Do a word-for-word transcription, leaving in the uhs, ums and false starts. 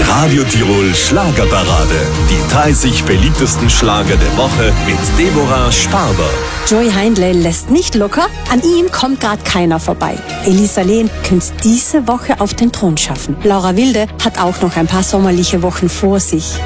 Radio Tirol Schlagerparade. Die dreißig beliebtesten Schlager der Woche mit Deborah Sparber. Joey Heindl lässt nicht locker, an ihm kommt gerade keiner vorbei. Elisa Lehn könnte diese Woche auf den Thron schaffen. Laura Wilde hat auch noch ein paar sommerliche Wochen vor sich.